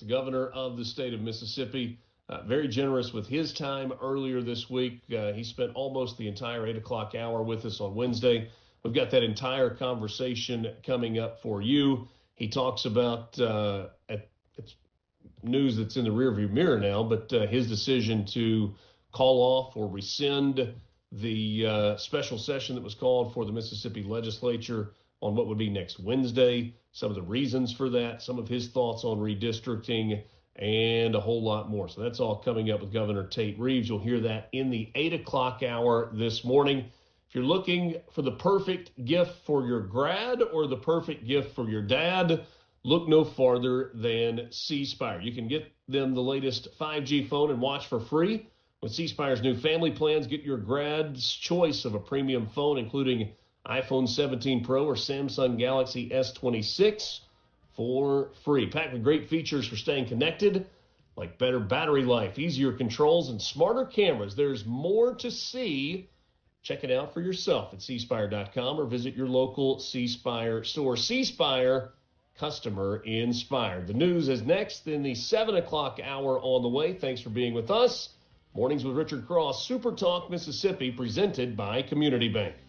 governor of the state of Mississippi. Very generous with his time earlier this week. He spent almost the entire 8 o'clock hour with us on Wednesday. We've got that entire conversation coming up for you. He talks about it's news that's in the rearview mirror now, but his decision to call off or rescind the special session that was called for the Mississippi legislature on what would be next Wednesday, some of the reasons for that, some of his thoughts on redistricting, and a whole lot more. So that's all coming up with Governor Tate Reeves. You'll hear that in the 8 o'clock hour this morning. If you're looking for the perfect gift for your grad or the perfect gift for your dad, look no farther than C Spire. You can get them the latest 5G phone and watch for free. With C Spire's new family plans, get your grad's choice of a premium phone, including iPhone 17 Pro or Samsung Galaxy S26 for free. Packed with great features for staying connected, like better battery life, easier controls, and smarter cameras. There's more to see. Check it out for yourself at cspire.com or visit your local C Spire store. C Spire, customer inspired. The news is next in the 7 o'clock hour on the way. Thanks for being with us. Mornings with Richard Cross, Super Talk Mississippi, presented by Community Bank.